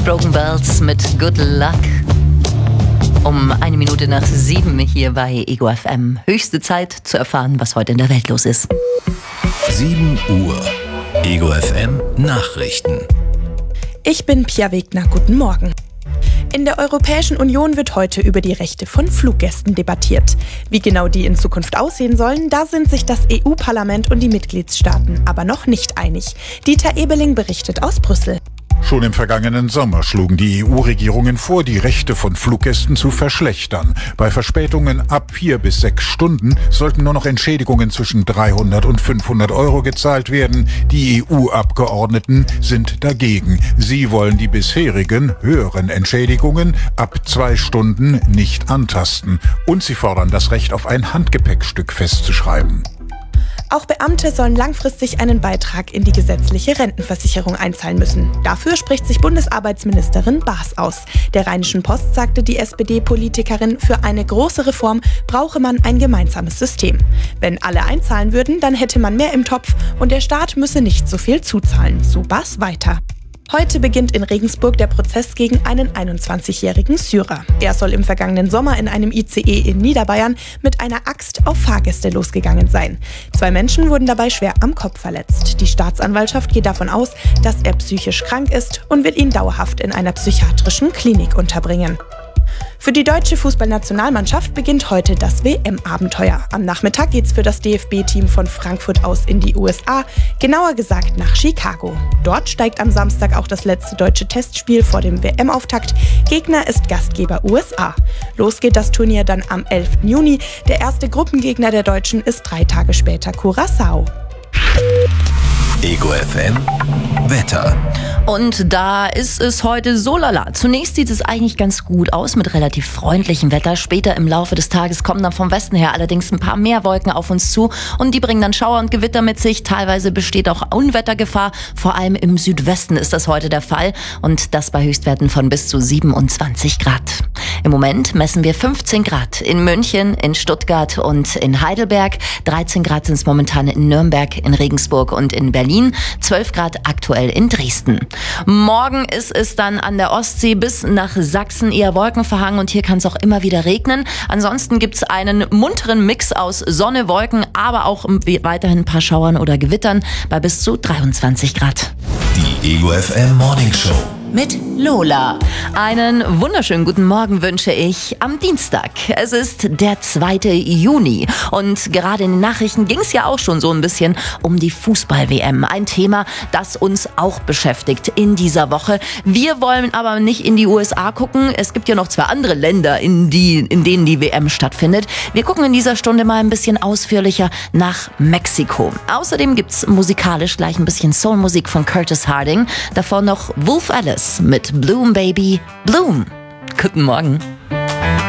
Broken Bells mit Good Luck. Um 7:01 hier bei Ego FM. Höchste Zeit zu erfahren, was heute in der Welt los ist. 7 Uhr. Ego FM Nachrichten. Ich bin Pia Wegner. Guten Morgen. In der Europäischen Union wird heute über die Rechte von Fluggästen debattiert. Wie genau die in Zukunft aussehen sollen, da sind sich das EU-Parlament und die Mitgliedstaaten aber noch nicht einig. Dieter Ebeling berichtet aus Brüssel. Schon im vergangenen Sommer schlugen die EU-Regierungen vor, die Rechte von Fluggästen zu verschlechtern. Bei Verspätungen ab 4 bis 6 Stunden sollten nur noch Entschädigungen zwischen 300 und 500 Euro gezahlt werden. Die EU-Abgeordneten sind dagegen. Sie wollen die bisherigen höheren Entschädigungen ab 2 Stunden nicht antasten. Und sie fordern das Recht auf ein Handgepäckstück festzuschreiben. Auch Beamte sollen langfristig einen Beitrag in die gesetzliche Rentenversicherung einzahlen müssen. Dafür spricht sich Bundesarbeitsministerin Baas aus. Der Rheinischen Post sagte die SPD-Politikerin, für eine große Reform brauche man ein gemeinsames System. Wenn alle einzahlen würden, dann hätte man mehr im Topf und der Staat müsse nicht so viel zuzahlen. So Baas weiter. Heute beginnt in Regensburg der Prozess gegen einen 21-jährigen Syrer. Er soll im vergangenen Sommer in einem ICE in Niederbayern mit einer Axt auf Fahrgäste losgegangen sein. 2 Menschen wurden dabei schwer am Kopf verletzt. Die Staatsanwaltschaft geht davon aus, dass er psychisch krank ist und will ihn dauerhaft in einer psychiatrischen Klinik unterbringen. Für die deutsche Fußballnationalmannschaft beginnt heute das WM-Abenteuer. Am Nachmittag geht's für das DFB-Team von Frankfurt aus in die USA, genauer gesagt nach Chicago. Dort steigt am Samstag auch das letzte deutsche Testspiel vor dem WM-Auftakt. Gegner ist Gastgeber USA. Los geht das Turnier dann am 11. Juni. Der erste Gruppengegner der Deutschen ist 3 Tage später Curaçao. Ego FM Wetter. Und da ist es heute so lala. Zunächst sieht es eigentlich ganz gut aus mit relativ freundlichem Wetter. Später im Laufe des Tages kommen dann vom Westen her allerdings ein paar mehr Wolken auf uns zu und die bringen dann Schauer und Gewitter mit sich. Teilweise besteht auch Unwettergefahr. Vor allem im Südwesten ist das heute der Fall und das bei Höchstwerten von bis zu 27 Grad. Im Moment messen wir 15 Grad in München, in Stuttgart und in Heidelberg. 13 Grad sind es momentan in Nürnberg, in Regensburg und in Berlin. 12 Grad aktuell in Dresden. Morgen ist es dann an der Ostsee bis nach Sachsen eher wolkenverhangen und hier kann es auch immer wieder regnen. Ansonsten gibt es einen munteren Mix aus Sonne, Wolken, aber auch weiterhin ein paar Schauern oder Gewittern bei bis zu 23 Grad. Die Ego FM Morning Show mit Lola. Einen wunderschönen guten Morgen wünsche ich am Dienstag. Es ist der 2. Juni und gerade in den Nachrichten ging es ja auch schon so ein bisschen um die Fußball-WM. Ein Thema, das uns auch beschäftigt in dieser Woche. Wir wollen aber nicht in die USA gucken. Es gibt ja noch 2 andere Länder, in denen die WM stattfindet. Wir gucken in dieser Stunde mal ein bisschen ausführlicher nach Mexiko. Außerdem gibt's musikalisch gleich ein bisschen Soulmusik von Curtis Harding. Davor noch Wolf Alice mit Bloom Baby Bloom. Guten Morgen.